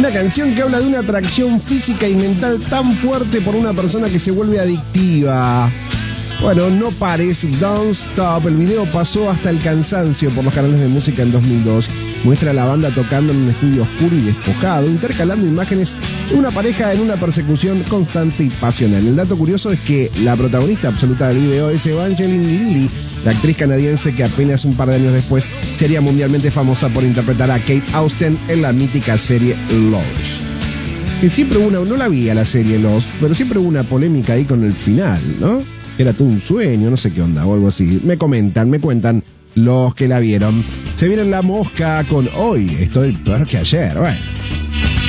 Una canción que habla de una atracción física y mental tan fuerte por una persona que se vuelve adictiva. Bueno, no pares, Don't Stop. El video pasó hasta el cansancio por los canales de música en 2002. Muestra a la banda tocando en un estudio oscuro y despojado, intercalando imágenes de una pareja en una persecución constante y pasional. El dato curioso es que la protagonista absoluta del video es Evangeline Lilly, la actriz canadiense que apenas un par de años después sería mundialmente famosa por interpretar a Kate Austen en la mítica serie Lost. Que siempre hubo no la vi a la serie Lost, pero siempre hubo una polémica ahí con el final, ¿no? Era todo un sueño, no sé qué onda, o algo así. Me cuentan los que la vieron. Se viene La Mosca con Hoy estoy peor que ayer. Bueno.